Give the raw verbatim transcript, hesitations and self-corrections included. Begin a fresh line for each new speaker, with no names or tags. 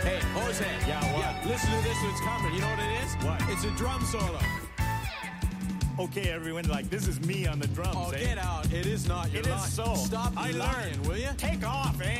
Hey, Jose.
Yeah, what?
Yeah, listen to this one. It's coming. You know what it is?
What?
It's a drum solo.
Okay, everyone, like, this is me on the drums,
Oh,
eh?
get out. It is not. You're
It is
lying.
so.
Stop
I
lying,
learned.
will you?
Take off, eh?